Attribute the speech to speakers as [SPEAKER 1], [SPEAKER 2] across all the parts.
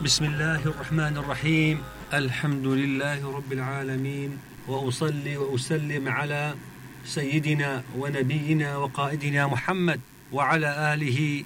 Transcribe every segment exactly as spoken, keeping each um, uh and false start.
[SPEAKER 1] بسم الله الرحمن الرحيم. الحمد لله رب العالمين، وأصلي وأسلم على سيدنا ونبينا وقائدنا محمد وعلى آله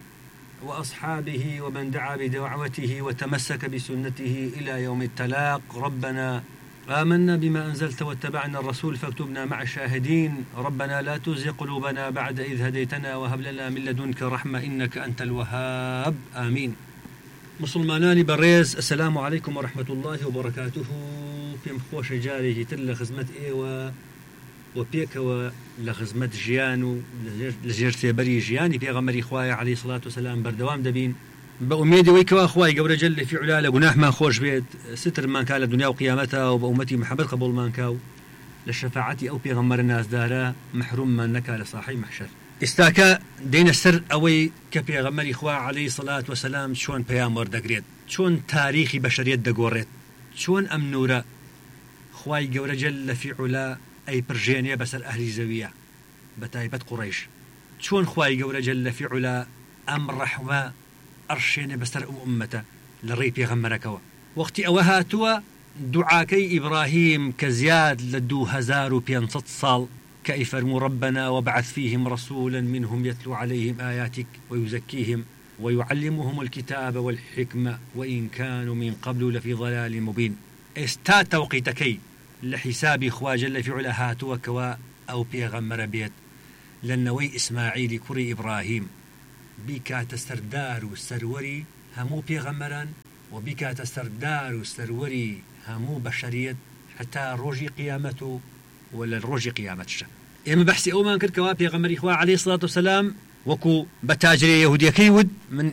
[SPEAKER 1] وأصحابه ومن دعا بدعوته وتمسك بسنته إلى يوم التلاق. ربنا آمنا بما أنزلت واتبعنا الرسول فاكتبنا مع الشاهدين. ربنا لا تزغ قلوبنا بعد إذ هديتنا وهب لنا من لدنك رحمة إنك أنت الوهاب. آمين. مسلمانانی بەڕێز، السلام عليكم ورحمة الله وبركاته. پێم خۆشە جارێکی تر لە خزمەت ئێوە و پێکەوە لە خزمەت ژیان و لە ژێر سێبەری ژیانی پێغەمبەری خوای عەلەیهی سەڵات وسەلام بەردەوام دەبین بە ئومێدەوەی کەوا خوای گەورە جەل فی عولا لە گوناحمان خۆش بێت، سترمان کا لە دنیا و قیامەتەوە و بە ئومەتی محەممەد قبوڵمان کا و لە شەفاعەتی ئەو پێغەمبەرە نازدارە محروممان نەکا لە ساحەی مەحشەر. ئێستاکە دێنە سەر ئەوەی کە پێغەمبەری خوا عەلەیهی سەڵات وسەلام چۆن پەیام وەردەگرێت، چۆن تاریخی بەشەریەت دەگۆڕێت، چۆن ئەم نورە خوای گەورە جەل فی عولا ئەی پرژێنێ بەسەر ئەهلی زەویە بە تایبەت قوڕەیش، چۆن خوای گەورە جەل فی عولا ئەم ڕەحمە ئەڕشێنێ بەسەر ئەو ئومەتە لە ڕێی پێغەمبەرەکەوە. وەختی ئەوە هاتووە دوعاکەی ئیبراهیم کە زیاد لە دوو هەزار و پێنج سەد ساڵ كأي فرموا ربنا وابعث فيهم رسولا منهم يتلو عليهم آياتك ويزكيهم ويعلمهم الكتاب والحكمة وإن كانوا من قبل لفي ضلال مبين. استا توقيتكي لحساب خوا جل في علا هاتوا كوا أو بيغمر بيت لنوي إسماعيل كري إبراهيم بيكا تستردار السروري همو بيغمران وبيكا تستردار السروري همو بشرية حتى روجي قيامته ولا الروج قيامتش. إما بحثي أومان كرد كوا بيغمري إخوة عليه الصلاة والسلام وكو بتاجري يهودية كيود من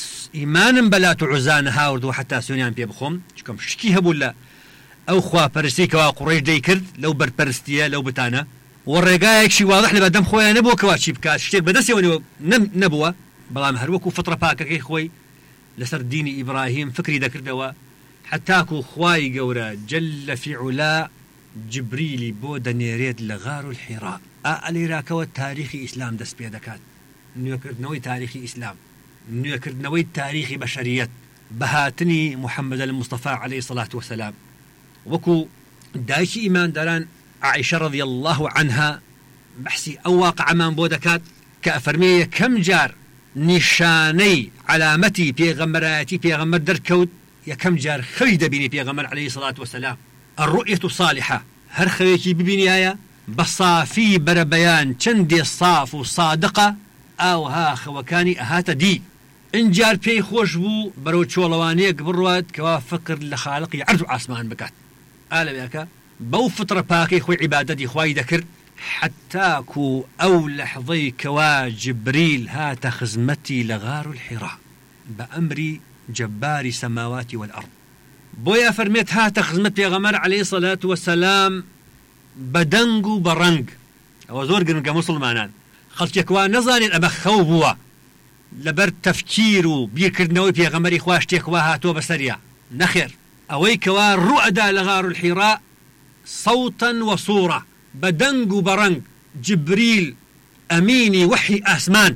[SPEAKER 1] إيمان بلا تعزان هاورد وحتى سونيان بيبخم شكم شكي هبولا أو خوا برستي كوا قريش دي كرد لو بر برستيا لو بتانا والرقايك شي واضح لبدم خويا نبوه كوا شي بكاش شتير بدسي ونبو نبوه بلا مهروكو فترة باكا كي خوي لسر ديني إبراهيم فكري ذكر دوا حتاكو خواي قورا جل في علا جبريلي بودا نيريد لغار الحراء أألي راكوة تاريخي إسلام دس بيدكات نيوكرد نوي تاريخي إسلام نيوكرد نوي تاريخي بشريات بهاتني محمد المصطفى عليه الصلاة والسلام وكو دايشي إيمان داران عائشة رضي الله عنها بحسي أواقع من بودكات كأفرمية كم جار نشاني علامتي بيغمراتي بيغمر دركوت يا كم جار خيد بيني بيغمر عليه الصلاة والسلام. الرؤية الصالحة هر خويكي ببينيايا بصافي بربيان چندي صاف وصادقة او ها خوكاني اهات دي انجار بي خوش بو برو چولوانيك برواد كوا فكر لخالق يعرض عاسمان بكات آلا بياكا بو فترة باكي خوي عبادة دي خواي ذكر حتى كو او لحظي كوا جبريل هات خزمتي لغار الحراء بأمري جبار سماوات والأرض بويا فرميت هات خزمت بيغمر عليه الصلاة والسلام بدنگو برنگ او زور قرنقا مسلمانان خلق كوا نظانين أبا خوبوا لبر تفكيرو بيكرنوي بيغمري خواشتي كوا هاتو بسريا نخير اوي كوا رؤدا لغار الحراء صوتا وصورة بدنگو برنگ جبريل أميني وحي آسمان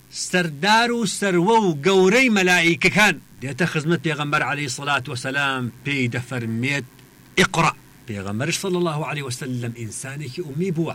[SPEAKER 1] سردارو سروو قوري ملائكة كان ديتا خزمت بيغمبر عليه الصلاة والسلام بيد فرميت اقرأ بيغمبر صلى الله عليه وسلم إنسانك أمي بوا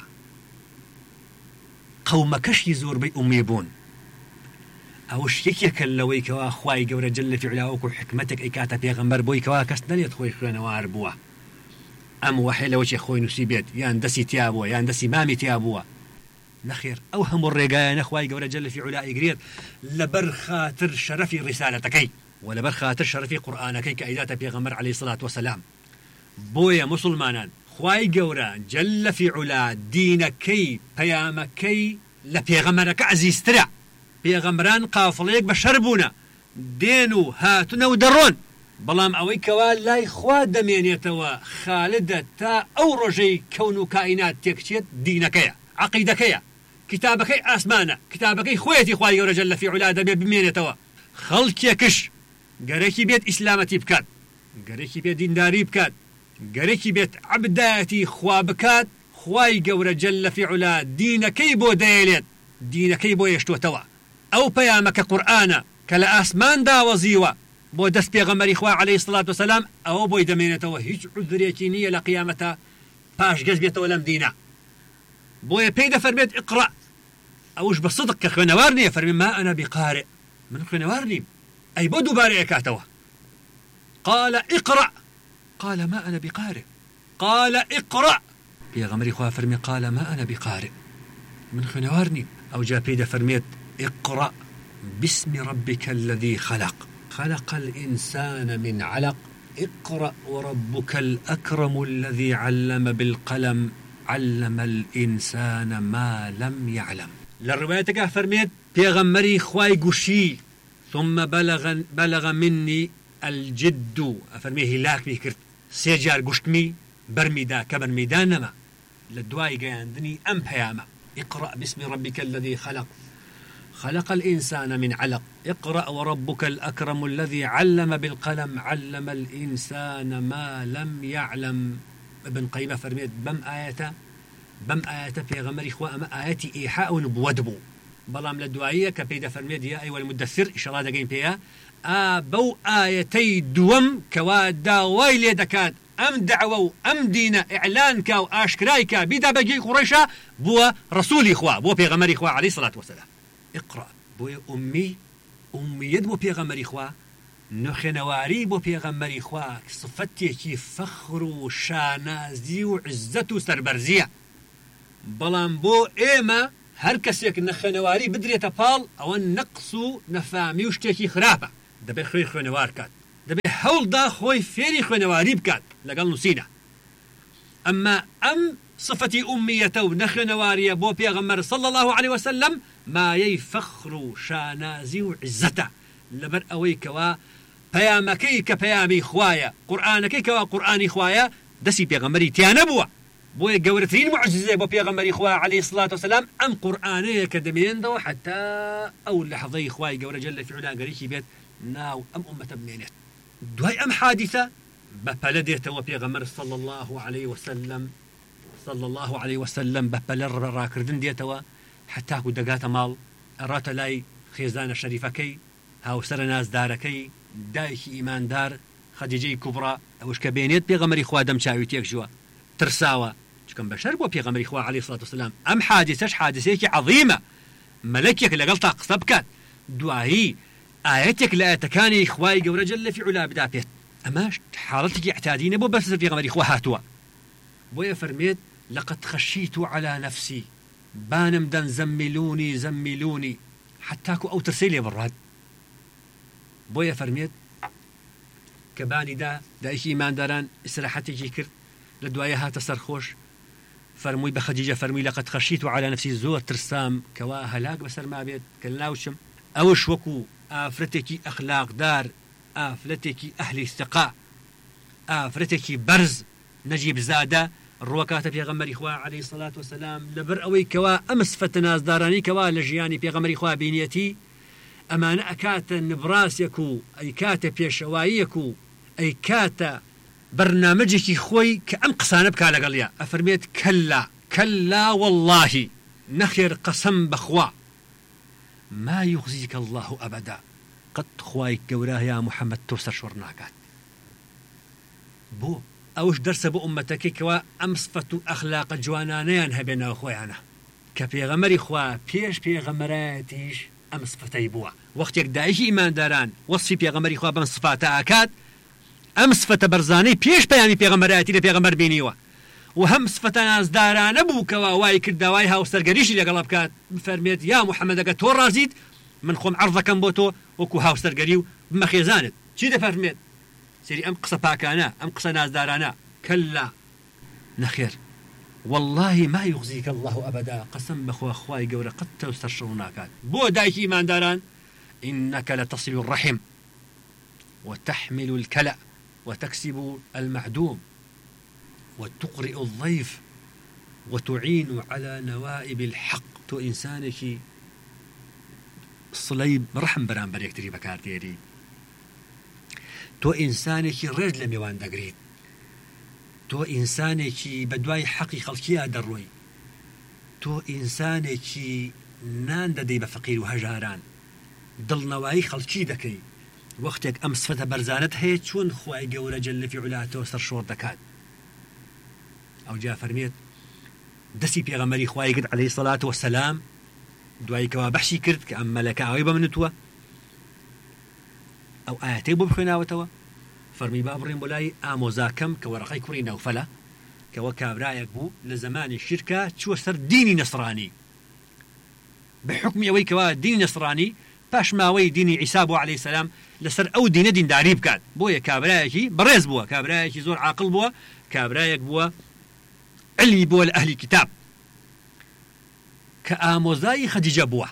[SPEAKER 1] قومكش يزور بي أمي بون أوش يكيك اللوي كوا خواي قورة جل في علاوك وحكمتك إكاتا بيغمبر بوي كوا كسنان يدخوي خوانوار بوا أم وحيلا وشي خوي نسيبيت يان دسي تيابوا يان دسي مامي تيابوا نخير أوهم الرقايا نخواي قورة جل في علاء قرير لبر خاطر شرفي رسالتكي ولبر خاطر شرفي قرآنكي كأيدات بيغمر عليه الصلاة والسلام بويا مسلمانان خواي قورة جل في علاء دينكي بيامكي لبيغمرك عزيز ترع بيغمران قافليك بشربونا دينو هاتنا ودرون بلام اوي كوال لاي خوا دمينيتوا خالدة تا او رجي كونو كائنات تكتيت دينكيا عقيدكيا كتابكي اسمانا كتابكي خويتي خواي قورة جل في علاء دمي بمينيتوا خلق يكش قريكي بيت اسلامتي بكات قريكي بيت دينداري بكات قريكي بيت عبداتي خوا بكات خواي قورة جل في علاء دينكي بو ديليت دينكي بو يشتو توا او بيامك قرآن كلا اسمان دا وزيوا بۆ دەست پێغەمبەری خوا عەلەیهی سڵات وسەلام ئەوە بۆی دەمێنێتەوە هیچ عودرێکی نییە لە قیامەتە پاش گەز بێتەوە لەم دینە بۆیە پێی دەفەرمێت ئیقڕە ئەوش بە صدق کە خوێنەوار نییە فەرمی ما ئەنا بقارئ من خوێنەوار نیم ئەی بۆ دووبارە ئەکاتەوە قال اقرأ قال ما أنا بقارئ قال اقرأ پێغەمبەری خوا فەرمی قال ما أنا بقارئ من خوێنەوار نیم ئەو جا پێی دەفەرمێت اقرأ باسم ربك الذي خلق خلق الإنسان من علق اقرأ وربك الأكرم الذي علم بالقلم علم الإنسان ما لم يعلم للرواية فرميت بيغمري خواي قشي ثم بلغ, بلغ مني الجد أفرميه هلاك بيكرت سيجار قشتمي برمي دا كبر ميدانما للدواي قاندني أم بياما اقرأ باسم ربك الذي خلق خلق الإنسان من علق اقرأ وربك الأكرم الذي علم بالقلم علم الإنسان ما لم يعلم ابن قيمة فرميت بم آياته بم آياته في غمر إخوة أما آياتي إيحاء ونبودبو بلام للدعائية كبيدة فرميت يا أيها المدثر إن شاء الله دقين فيها آبو آياتي دوم كوادا ويلي دكات أم دعوة أم دينة إعلان كاو آشكرايكا بيدا بجي قريشا بوا رسول إخوة بوا في غمر إخوة عليه الصلاة والسلام اقرأ بوا أمي أمي يدبو في غمر إخوة نخنواري بو پیغمبری خوا صفتێکی فەخر و شانازی و عزت و سەربەرزیە بەڵام بۆ ئێمە هەر کەسێک نەخێنەواری بدرێتە پاڵ ئەوە نەقس و نەفامی و شتێکی خراپە دەبێت خۆی خوێنەوار کات دەبێت هەوڵدا خۆی فێری خوێنەواری بکات لەگەڵ نووسینە ئەمما ئەم صفەتی ئومیەتە و نەخێنەواریە بۆ پێغەمبەر صلی الله عليه وسلم مایەی فەخر و شانازی و عزەتە لەبەر ئەوەی کەوا پەیامەکەی کە پەیامی خوایە قورئانەکەی کەوا قورئانی خوایە دەستی پێغەمبەری تیا نەبووە بۆیە گەورەترین معجزەیە بۆ پێغەمبەری خوا عەلەیهی سڵات وسەلام ئەم قورئانەیە کە دەمێنێتەوە حتا ئەو لەحظەی خوای گەورە جەل فیعولا گەرێکی بێت ناو ئەم ئومەتە بمێنێت دوای ئەم حادیثە بەپەلە دێتەوە پێغەمبەر صلی الله عليه وسلم صلی الله عليه وسلم بەپەلە ڕاکردن دێتەوە حتاکو دەگاتە ماڵ ئەڕاتە لای خێزانە شەریفەکەی هاوسەرە نازدارەکەی دایکی ئیماندار خەدیجەی کوبرا ئەوش کە بێنێت پێغەمبەری خوا دەم چاوی تێکژووە ترساوە چکەم بەشەر بۆ پێغەمبەری خوا عەلەیهی سڵات وسەلام ئەم حادیثەش حادیثەیەکی عەظیمە مەلەکێک لەگەڵ تا قسە بکات دوایی ئاەتێک لە ئاەتەکانی خوای گەورە جەل فیعولا بدا پێت ئەماش حاڵەتێکی ئەعتیادی نەبوو بەس پێغەمبەری خوا هاتووە بۆیە فەرمێت لقد خشيت على نفسي بانم دن زملوني زملوني حتاكو أو ترسيلي براد بويا فرميت كباني دا دا إيش إيمان داران إسراحتي جي كرت لدوايا هات سرخوش فرموي بخديجة فرموي لقد خشيت على نفسي زور ترسام كوا هلاك بسر ما بيت كلاوشم أوش وكو آفرتكي أخلاق دار آفرتكي أهل استقاء آفرتكي برز نجيب زادة الروكات بيغمر إخوة عليه الصلاة والسلام لبر أوي كوا أمس فتناز داراني كوا لجياني بيغمر إخوة بينيتي أمان أكات نبراسيكو أي كات بيشوائيكو أي كات برنامجك خوي كأنقصان بك على قليا أفرميت كلا كلا والله نخير قسم بخوا ما يخزيك الله أبدا قد خوايك قوراه يا محمد توسر شورناكات بو أوش درس بو أمتك كوا أمصفة أخلاق جوانانيان هبنا أخويانا كبيغمري خوا بيش بيغمراتيش أمصفتي بوا وقت يقدايش إيمان داران وصفي بيغمري خوا بمصفات آكاد أمصفة برزاني بيش بيامي بيغمراتي لبيغمر بينيوا وهم صفة ناس داران أبو كوا واي كرداواي هاو سرقريش اللي قلب كات فرميت يا محمد أقا تور رازيد من خوم عرضك بوتو وكو هاو سرقريو بمخيزانت چي ده فرميت سيري أم قصة باكانا أم قصة ناس دارانا كلا نخير والله ما يخزيك الله أبدا قسم بخوا أخواي قورة قد تسترشوناكات بو دايك إيمان داران إنك لتصل الرحم وتحمل الكلأ وتكسب المعدوم وتقرئ الضيف وتعين على نوائب الحق تو إنسانك صليب رحم بران بريك تري بكارتيري تو إنسانك رجل ميوان دقريد تو إنسانك بدواي حقي خلقيا دروي تو إنسانك نان ددي بفقير وهجاران دل نواي خلقي دكي وقتك أم صفة برزانت هي چون خواي گەورە جل في علاته سر شور دكات أو جاء فرميت دسي بيغمري خواي قد عليه الصلاة والسلام دواي كوا بحشي كرد كأم ملكا عويبا من نتوى أو آياتي ببخنا وتوى فرمي بابرين بولاي آموزاكم كورقاي كوري نوفلة كوا كابرايك بو لزمان الشركة شو سر ديني نصراني بحكم يوي كوا ديني نصراني باش ماوي ديني عيسى بو عليه السلام لسر أو دين دين داري بكات بويا كابرايكي بريز بوا كابرايكي زور عاقل بوا كابرايك بوا علمي بوا لأهل الكتاب كآموزاي خديجة بوا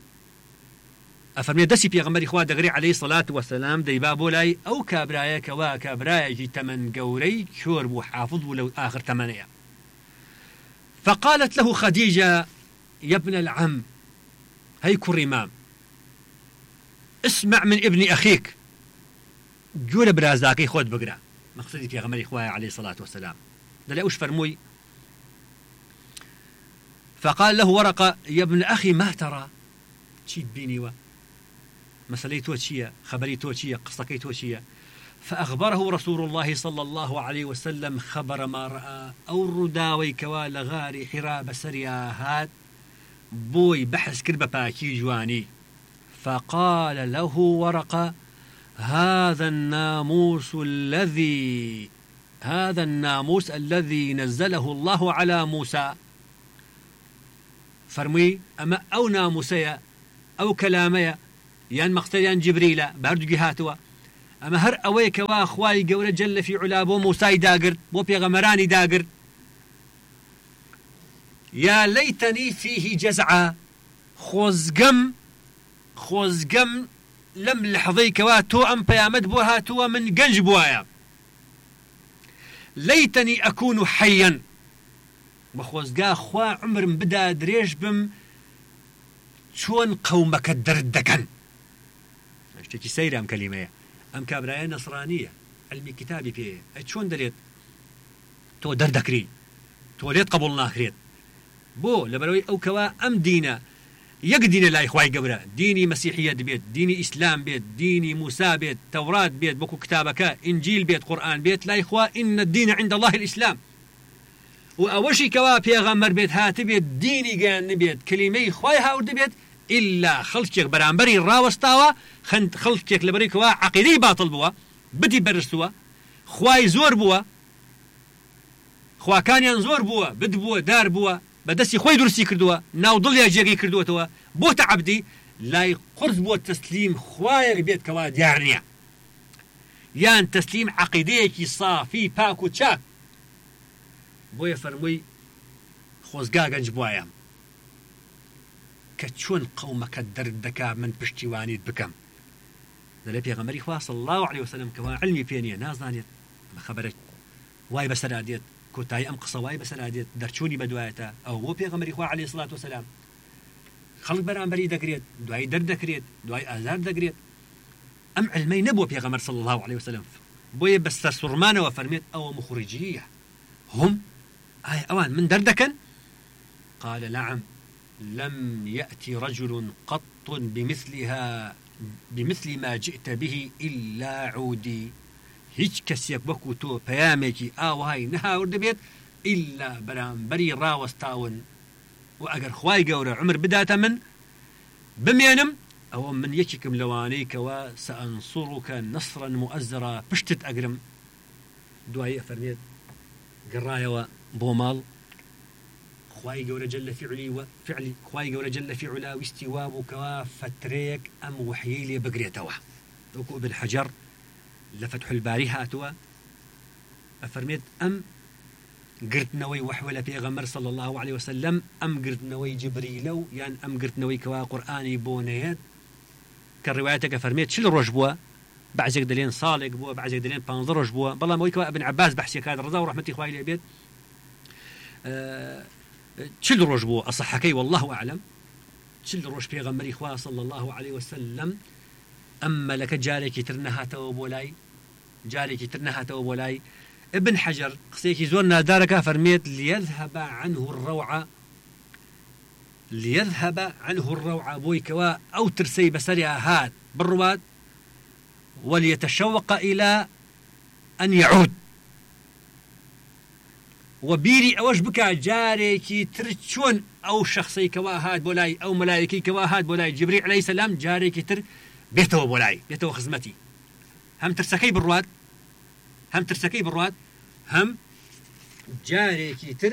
[SPEAKER 1] أفرمي دسي بيغمري خواه دغري عليه الصلاة والسلام دي بابولاي أو كابرايا كوا كابرايا تمن قوري كور بو حافظ ولو آخر تمنية. فقالت له خديجة يا ابن العم هي كريمام اسمع من ابن أخيك جول برازاكي خود بقرا مقصدي بيغمري خواه عليه الصلاة والسلام دلي أوش فرموي. فقال له ورقة يا ابن أخي ما ترى تشيد بيني و مسألة توشية خبري توشية قصتك توشية. فأخبره رسول الله صلى الله عليه وسلم خبر ما رأى أو رداوي كوال غاري حراب سريا هات بوي بحث كربة باكي جواني. فقال له ورقة هذا الناموس الذي هذا الناموس الذي نزله الله على موسى. فرمي أما أو ناموسيا أو كلاميا يان مقتديان جبريلا بهردو جهاتوا أما هر أويك وأخواي قورة جل في علابو موسى داقر بو بيغمراني داقر يا ليتني فيه جزعة خوزقم خوزقم لم لحظيك واتو أم بيامد بوها تو من قنج بوايا ليتني أكون حيا بخوزقا خوا عمر بدا دريش بم شون قومك الدردكن اشتكي سيرة أم كلمة أم كابرايا نصرانية علمي كتابي فيه شون دريت تو دردكري تو ليت قبولنا خريت بو لبروي أو كوا أم دينا يقدين لا إخوائي قبرا ديني مسيحية بيت ديني إسلام بيت ديني موسى بيت توراة بيت بكو كتابك إنجيل بيت قرآن بيت لا إخوة إن الدين عند الله الإسلام وأوشي كوا بيغمر بيت هات بيت ديني قان بيت كلمة إخوائي هاورد بيت إلا خلقك برانبري راوستاوا خنت خلقك لبري كوا عقيدي باطل بوا بدي برستوا خواي زور بوا خوا كان ينزور بوا بد بوا دار بوا بدسي خوي درسي كردوا ناو ضل جيغي كردوا توا بوت عبدي لا قرز بو تسليم خوايا بيت كوا ديارنيا يان تسليم عقيديكي صافي باكو تشاك بويا فرموي خوزقا قنج بوايا كتشون قومك الدردكا من بشتوانيت بكم ذلك يا غمري خواه صلى الله عليه وسلم كوا علمي بينيا نازنانيت ما خبرت واي بسراديت كوتاي أم قصواي بسراديت درچوني بدوايتا أو بو بيغمري خواه عليه الصلاة والسلام خلق برانبري دقريت دواي درد دقريت دواي آزار دقريت أم علمي نبو بيغمر صلى الله عليه وسلم بوي بستر سرمانة وفرميت أو مخرجية هم آي أوان من دردكن قال نعم لم يأتي رجل قط بمثلها بمثل ما جئت به إلا عودي هيج كسيك بكو تو بياميكي آو هاي نها ورد بيت إلا برانبري راوستاون وأجر خواي قورة عمر بداتا من بمينم أو من يشكم لوانيك وسأنصرك نصرا مؤزرا بشتت أقرم دعاء فرميت قرايا وبومال خواي قورة جل في علي وفعلي خواي قورة جل في علا واستوابك وفتريك أم وحيلي بقريتوا وكو ابن حجر لفتح الباري هاتوا أفرميت أم قرت نوي وحولة بيغمر صلى الله عليه وسلم أم قرت نوي جبريلو يعني أم قرت نوي كوا قرآني بونيات كالرواياتك فرميت شل روج بوا بعزك دلين صالق بوا بعزك دلين بانظرج بوا بالله موي كوا ابن عباس بحسي كاد رضا ورحمتي خوالي العبيد أه شل روج بوا أصحكي والله أعلم شل روج بيغمر إخوة صلى الله عليه وسلم أما لك جالك ترنها توبولاي جالك ترنها توبولاي ابن حجر قصيكي زورنا دارك فرميت ليذهب عنه الروعة ليذهب عنه الروعة بوي كوا أو ترسي بسريها هات بالرواد وليتشوق إلى أن يعود وبيري أوش بكا جاريكي ترتشون أو شخصي كواهاد بولاي أو ملائكي كواهاد بولاي جبريل عليه السلام جاريكي تر بيته بولاي بيته خزمتي هم ترسكي بالرواد هم ترسكي بالرواد هم جاريكي تر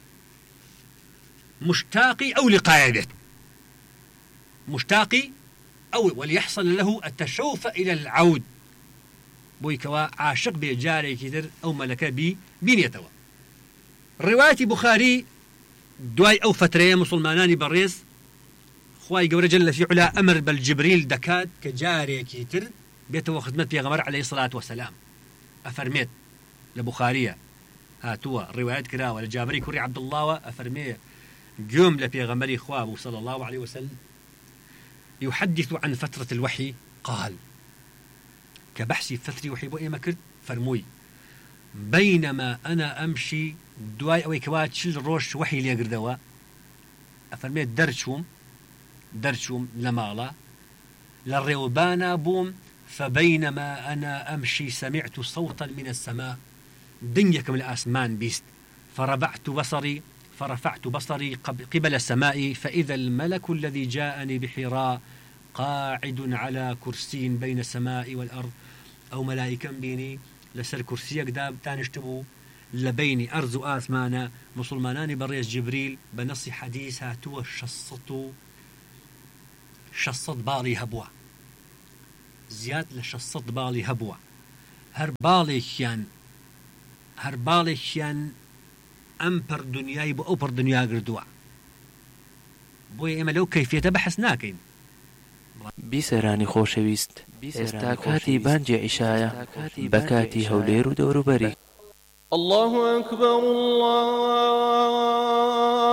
[SPEAKER 1] مشتاقي أو لقاء به مشتاقي أو وليحصل له التشوف إلى العود بويكوا عاشق بجاريكي تر أو ملكا بي بينيتوا رواية بخاري دواي أو فترة مسلمانان بريس خواي قورة جل في علا أمر بالجبريل دكاد كجاري كيتر بيته خدمت في غمر عليه الصلاة والسلام أفرميت لبخارية هاتوا رواية كرا ولا جابري كوري عبد الله أفرميت قوم لفي غمري خواب صلى الله عليه وسلم يحدث عن فترة الوحي قال كبحثي فترة وحي بوئي مكرد فرموي بينما أنا أمشي دواي أو كوات شل روش وحي لي قردوا أفرميت درشوم درشوم لمالا للريوبانا بوم فبينما أنا أمشي سمعت صوتا من السماء دنيا من الأسمان بيست فرفعت بصري فرفعت بصري قبل السماء فإذا الملك الذي جاءني بحراء قاعد على كرسي بين السماء والأرض أو ملائكا بيني لسر كرسي قدام تانشتبو لبين أرز آثمانا مسلمانان بريس جبريل بنص حديث هاتوا شصتو شصت بالي هبوا زياد لشصت بالي هبوا هر بالي كيان هر بالي كيان أمبر دنياي بو أوبر دنيا قردوا بوي إما لو كيفية بحث ناكين
[SPEAKER 2] بیسەرانی خۆشەویست ئێستا کاتی بانگی عیشایە بەکاتی هەولێر و دەوروبەری
[SPEAKER 3] الله أكبر الله